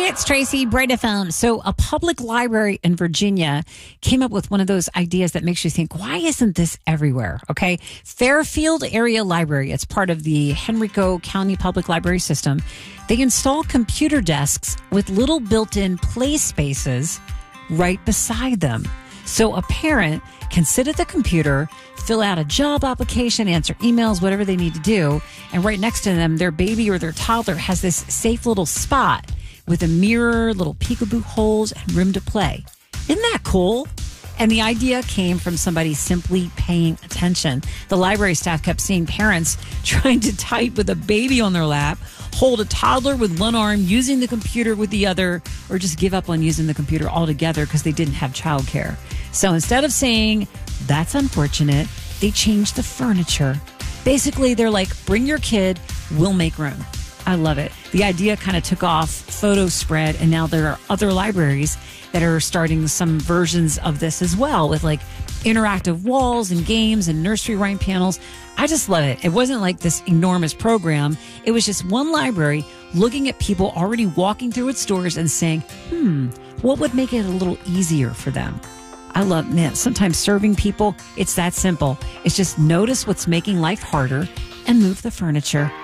Hey, it's Tracy, Bright FM. So a public library in Virginia came up with one of those ideas that makes you think, why isn't this everywhere? Okay. Fairfield Area Library. It's part of the Henrico County Public Library System. They install computer desks with little built-in play spaces right beside them. So a parent can sit at the computer, fill out a job application, answer emails, whatever they need to do. And right next to them, their baby or their toddler has this safe little spot with a mirror, little peekaboo holes, and room to play. Isn't that cool? And the idea came from somebody simply paying attention. The library staff kept seeing parents trying to type with a baby on their lap, hold a toddler with one arm, using the computer with the other, or just give up on using the computer altogether because they didn't have childcare. So instead of saying, that's unfortunate, they changed the furniture. Basically, they're like, bring your kid, we'll make room. I love it. The idea kind of took off, photos spread, and now there are other libraries that are starting some versions of this as well, with like interactive walls and games and nursery rhyme panels. I just love it. It wasn't like this enormous program. It was just one library looking at people already walking through its doors and saying, what would make it a little easier for them? I love, man, sometimes serving people, it's that simple. It's just notice what's making life harder and move the furniture.